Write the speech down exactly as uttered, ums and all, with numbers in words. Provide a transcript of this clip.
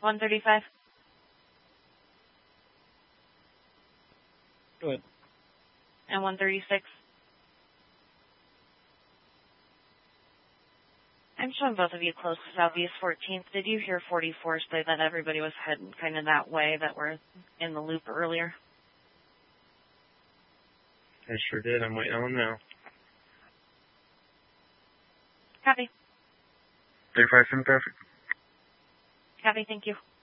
one thirty-five. Go ahead. And one thirty-six. I'm showing both of you close to Southeast fourteenth. Did you hear forty-four say that everybody was heading kind of that way, that we're in the loop earlier? I sure did. I'm waiting on them now. Copy. thirty-five seven, perfect. Copy, thank you.